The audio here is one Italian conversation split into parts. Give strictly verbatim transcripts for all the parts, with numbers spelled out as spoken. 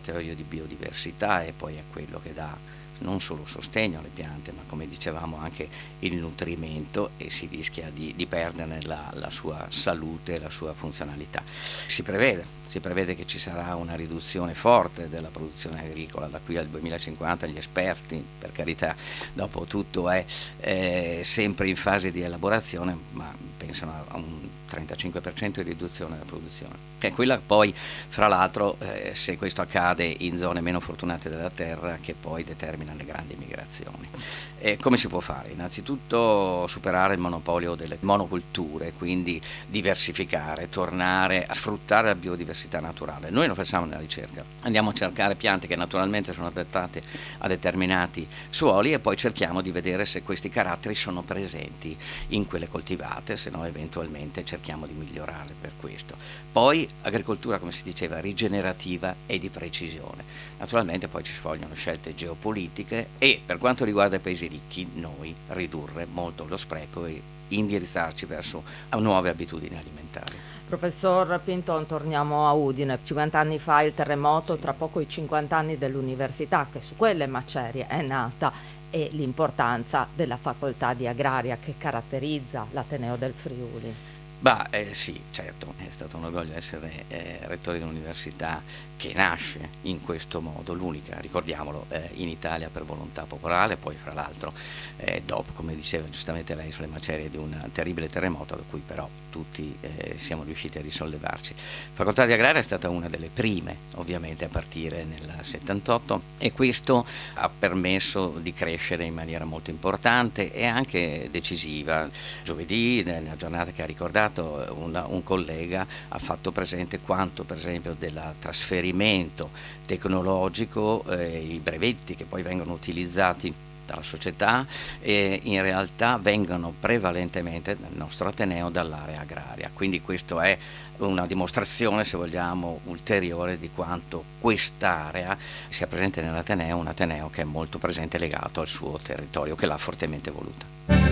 osservatorio di biodiversità è poi è quello che dà non solo sostegno alle piante, ma come dicevamo anche il nutrimento, e si rischia di, di perderne la, la sua salute e la sua funzionalità. Si prevede, si prevede che ci sarà una riduzione forte della produzione agricola da qui al duemilacinquanta. Gli esperti, per carità, dopo tutto è eh, sempre in fase di elaborazione, ma pensano a un trentacinque per cento di riduzione della produzione, che è quella poi, fra l'altro, eh, se questo accade in zone meno fortunate della terra, che poi determina le grandi migrazioni. E come si può fare? Innanzitutto superare il monopolio delle monoculture, quindi diversificare, tornare a sfruttare la biodiversità naturale. Noi lo facciamo nella ricerca, andiamo a cercare piante che naturalmente sono adattate a determinati suoli e poi cerchiamo di vedere se questi caratteri sono presenti in quelle coltivate, se no eventualmente cerchiamo di migliorare per questo. Poi agricoltura, come si diceva, rigenerativa e di precisione. Naturalmente poi ci vogliono scelte geopolitiche e, per quanto riguarda i paesi ricchi, noi ridurre molto lo spreco e indirizzarci verso nuove abitudini alimentari. Professor Pinton, torniamo a Udine. cinquanta anni fa il terremoto, sì. Tra poco i cinquanta anni dell'università, che su quelle macerie è nata, e l'importanza della facoltà di agraria che caratterizza l'Ateneo del Friuli. Bah, eh, sì, certo, è stato un orgoglio essere eh, rettore di un'università che nasce in questo modo, l'unica, ricordiamolo, eh, in Italia per volontà popolare, poi fra l'altro eh, dopo, come diceva giustamente lei, sulle macerie di un terribile terremoto da cui però tutti eh, siamo riusciti a risollevarci. Facoltà di agraria è stata una delle prime, ovviamente, a partire nel settantotto, e questo ha permesso di crescere in maniera molto importante e anche decisiva. Giovedì, nella giornata che ha ricordato, una, un collega ha fatto presente quanto, per esempio, del trasferimento tecnologico, eh, i brevetti che poi vengono utilizzati dalla società, e in realtà vengono prevalentemente nel nostro Ateneo dall'area agraria. Quindi questo è una dimostrazione, se vogliamo, ulteriore di quanto quest'area sia presente nell'Ateneo, un Ateneo che è molto presente e legato al suo territorio, che l'ha fortemente voluta.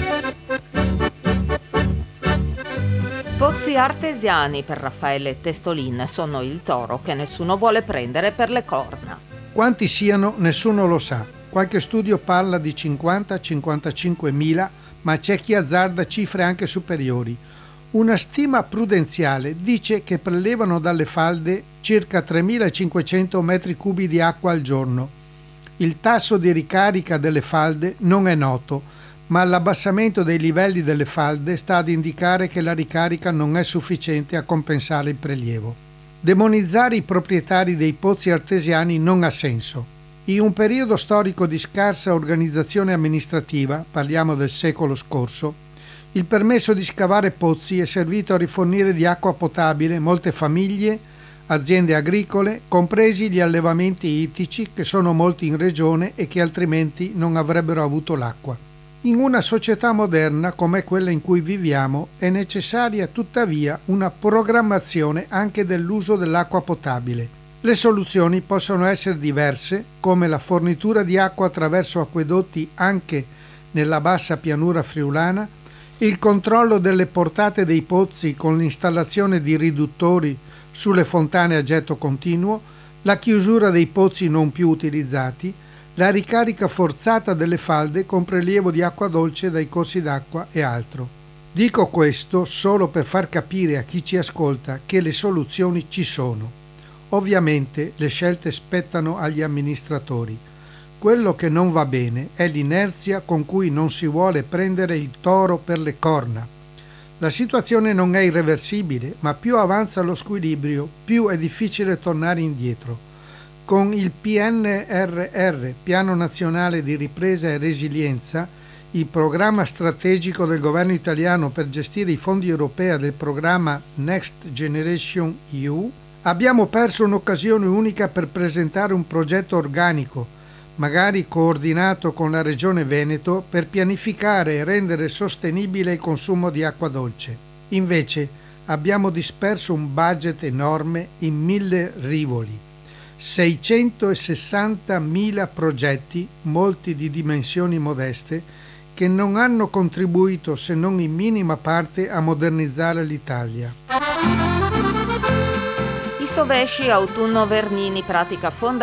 Pozzi artesiani per Raffaele Testolin sono il toro che nessuno vuole prendere per le corna. Quanti siano nessuno lo sa. Qualche studio parla di cinquanta cinquantacinque mila, ma c'è chi azzarda cifre anche superiori. Una stima prudenziale dice che prelevano dalle falde circa tremilacinquecento metri cubi di acqua al giorno. Il tasso di ricarica delle falde non è noto, ma l'abbassamento dei livelli delle falde sta ad indicare che la ricarica non è sufficiente a compensare il prelievo. Demonizzare i proprietari dei pozzi artesiani non ha senso. In un periodo storico di scarsa organizzazione amministrativa, parliamo del secolo scorso, il permesso di scavare pozzi è servito a rifornire di acqua potabile molte famiglie, aziende agricole, compresi gli allevamenti ittici, che sono molti in regione e che altrimenti non avrebbero avuto l'acqua. In una società moderna come quella in cui viviamo è necessaria tuttavia una programmazione anche dell'uso dell'acqua potabile. Le soluzioni possono essere diverse, come la fornitura di acqua attraverso acquedotti anche nella bassa pianura friulana, il controllo delle portate dei pozzi con l'installazione di riduttori sulle fontane a getto continuo, la chiusura dei pozzi non più utilizzati, la ricarica forzata delle falde con prelievo di acqua dolce dai corsi d'acqua e altro. Dico questo solo per far capire a chi ci ascolta che le soluzioni ci sono. Ovviamente le scelte spettano agli amministratori. Quello che non va bene è l'inerzia con cui non si vuole prendere il toro per le corna. La situazione non è irreversibile, ma più avanza lo squilibrio, più è difficile tornare indietro. Con il P N R R, Piano Nazionale di Ripresa e Resilienza, il programma strategico del governo italiano per gestire i fondi europei del programma Next Generation E U, abbiamo perso un'occasione unica per presentare un progetto organico, magari coordinato con la Regione Veneto, per pianificare e rendere sostenibile il consumo di acqua dolce. Invece abbiamo disperso un budget enorme in mille rivoli. seicentosessantamila progetti, molti di dimensioni modeste, che non hanno contribuito se non in minima parte a modernizzare l'Italia. I Sovesci Autunno Vernini pratica fondamentale